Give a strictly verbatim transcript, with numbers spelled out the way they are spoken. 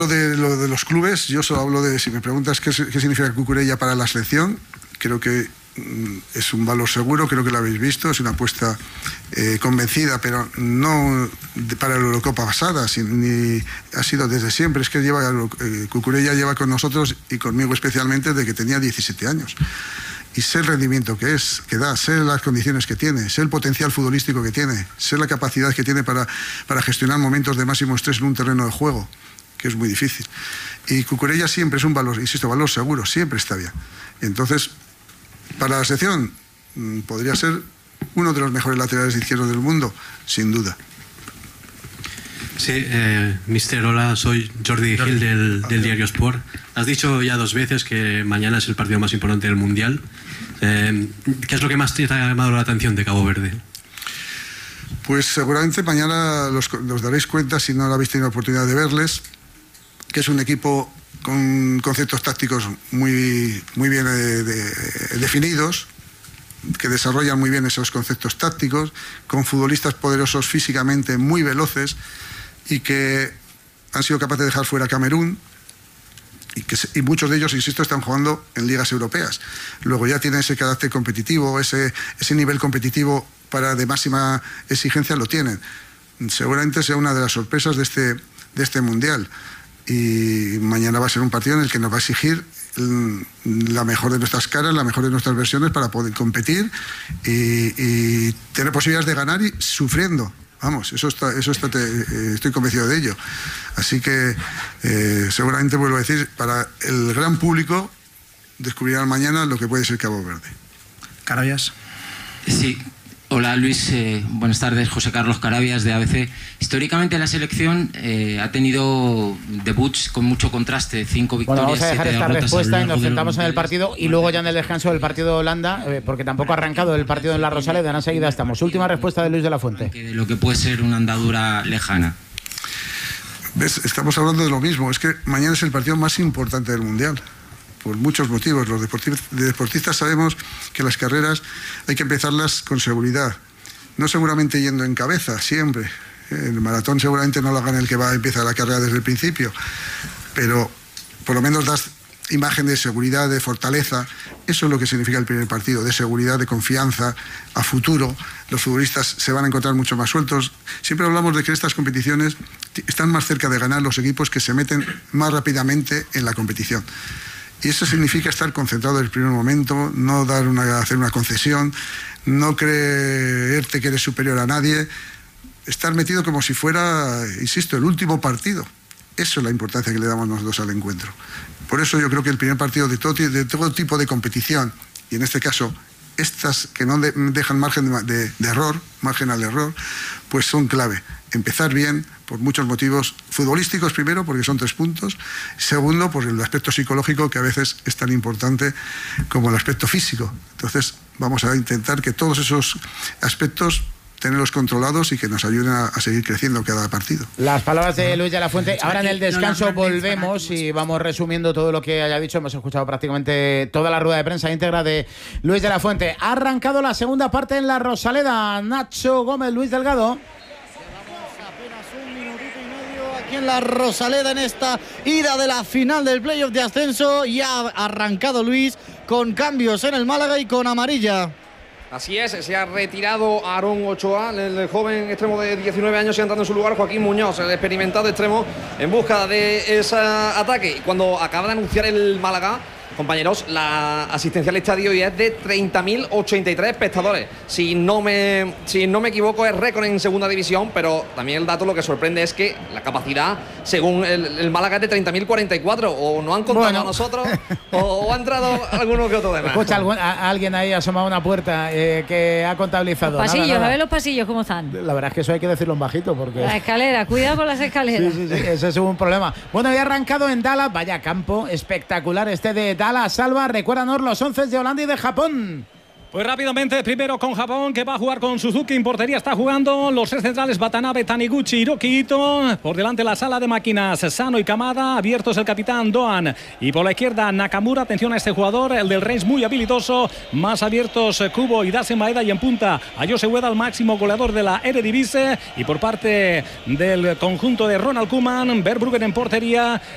De lo de los clubes, yo solo hablo de, si me preguntas qué, qué significa Cucurella para la selección, creo que mm, es un valor seguro, creo que lo habéis visto, es una apuesta eh, convencida, pero no de, para la Eurocopa pasada, sin, ni ha sido desde siempre, es que lleva eh, Cucurella lleva con nosotros y conmigo especialmente desde que tenía diecisiete años. Y sé el rendimiento que es, que da, sé las condiciones que tiene, sé el potencial futbolístico que tiene, sé la capacidad que tiene para, para gestionar momentos de máximo estrés en un terreno de juego, que es muy difícil. Y Cucurella siempre es un valor, insisto, valor seguro, siempre está bien. Y entonces, para la selección, podría ser uno de los mejores laterales izquierdos del mundo, sin duda. Sí, eh, mister, hola, soy Jordi Gil del, del Diario Sport. Has dicho ya dos veces que mañana es el partido más importante del Mundial. Eh, ¿Qué es lo que más te ha llamado la atención de Cabo Verde? Pues seguramente mañana los, los daréis cuenta, si no lo habéis tenido la oportunidad de verles, que es un equipo con conceptos tácticos muy, muy bien eh, de, definidos, que desarrollan muy bien esos conceptos tácticos, con futbolistas poderosos físicamente, muy veloces, y que han sido capaces de dejar fuera a Camerún, y, que, y muchos de ellos, insisto, están jugando en ligas europeas. Luego ya tienen ese carácter competitivo, ese, ese nivel competitivo para de máxima exigencia, lo tienen. Seguramente sea una de las sorpresas de este, de este Mundial. Y mañana va a ser un partido en el que nos va a exigir la mejor de nuestras caras, la mejor de nuestras versiones para poder competir y, y tener posibilidades de ganar y sufriendo. Vamos, eso está, eso está, te, estoy convencido de ello. Así que eh, seguramente, vuelvo a decir, para el gran público descubrirán mañana lo que puede ser Cabo Verde. Carabias. Sí. Hola Luis, eh, buenas tardes, José Carlos Carabias de A B C. Históricamente la selección eh, ha tenido debuts con mucho contraste, cinco victorias, bueno, vamos a dejar esta respuesta y nos centramos en el partido y luego ya en el descanso del partido de Holanda, eh, porque tampoco ha arrancado el partido en la Rosaleda, enseguida estamos. Última respuesta de Luis de la Fuente. De lo que puede ser una andadura lejana. ¿Ves? Estamos hablando de lo mismo, es que mañana es el partido más importante del Mundial. Por muchos motivos. Los deportistas sabemos que las carreras hay que empezarlas con seguridad, no seguramente yendo en cabeza siempre. El maratón seguramente no lo gana el que va a empezar la carrera desde el principio, pero por lo menos das imagen de seguridad, de fortaleza. Eso es lo que significa el primer partido, de seguridad, de confianza a futuro. Los futbolistas se van a encontrar mucho más sueltos. Siempre hablamos de que estas competiciones están más cerca de ganar los equipos que se meten más rápidamente en la competición. Y eso significa estar concentrado desde el primer momento, no dar una, hacer una concesión, no creerte que eres superior a nadie, estar metido como si fuera, insisto, el último partido. Eso es la importancia que le damos nosotros al encuentro. Por eso yo creo que el primer partido de todo, de todo tipo de competición, y en este caso estas que no de, dejan margen de, de, de error, margen al error, pues son clave. Empezar bien, por muchos motivos futbolísticos primero, porque son tres puntos. Segundo, por el aspecto psicológico, que a veces es tan importante como el aspecto físico. Entonces vamos a intentar que todos esos aspectos tenerlos controlados y que nos ayuden a, a seguir creciendo cada partido. Las palabras de Luis de la Fuente. Ahora en el descanso volvemos y vamos resumiendo todo lo que haya dicho. Hemos escuchado prácticamente toda la rueda de prensa íntegra de Luis de la Fuente. Ha arrancado la segunda parte en la Rosaleda. Nacho Gómez, Luis Delgado. Aquí en la Rosaleda, en esta ida de la final del playoff de ascenso, y ha arrancado Luis con cambios en el Málaga y con amarilla. Así es, se ha retirado Aarón Ochoa, el joven extremo de diecinueve años, y ha entrado en su lugar Joaquín Muñoz, el experimentado extremo, en busca de ese ataque. Cuando acaba de anunciar el Málaga, compañeros, la asistencia al estadio ya es de treinta mil ochenta y tres espectadores. Si no me, si no me equivoco, es récord en segunda división, pero también el dato lo que sorprende es que la capacidad, según el, el Málaga, es de treinta mil cuarenta y cuatro. O no han contado bueno. a nosotros, o, o ha entrado alguno que otro de más. Escucha, algún, a, alguien ahí ha asomado una puerta eh, que ha contabilizado. Los pasillos, nada, nada. a ver los pasillos cómo están. La verdad es que eso hay que decirlo en bajito, porque... La escalera, cuidado con las escaleras. Sí, sí, sí, ese es un problema. Bueno, había arrancado en Dallas, vaya campo espectacular este de Dallas. Salva, recuérdanos los once de Holanda y de Japón. Pues rápidamente, primero con Japón, que va a jugar con Suzuki. En portería está jugando los tres centrales: Watanabe, Taniguchi, Hiroki Ito. Por delante la sala de máquinas, Sano y Kamada. Abiertos el capitán Doan. Y por la izquierda Nakamura. Atención a este jugador, el del Reims, muy habilidoso. Más abiertos Kubo y Dasen Maeda. Y en punta a Jose Ueda, el máximo goleador de la Eredivisie. Y por parte del conjunto de Ronald Koeman, Verbruggen en portería.